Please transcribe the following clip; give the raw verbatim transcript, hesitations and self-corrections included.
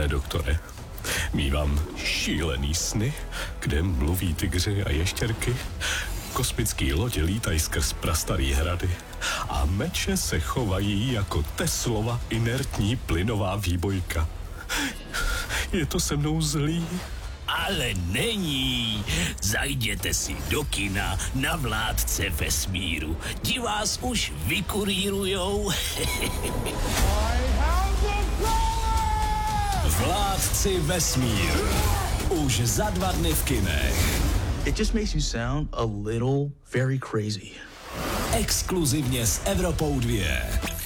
pane doktore. Mívám šílený sny, kde mluví tygři a ještěrky, kosmický lodě lítají skrz prastarý hrady a meče se chovají jako Teslova inertní plynová výbojka. Je to se mnou zlý? Ale není. Zajděte si do kina na Vládce vesmíru. Ti vás už vykurírujou. Vládci vesmíru. Už za dva dny v kinech. It just makes you sound a little very crazy. Exkluzivně s Evropou dva.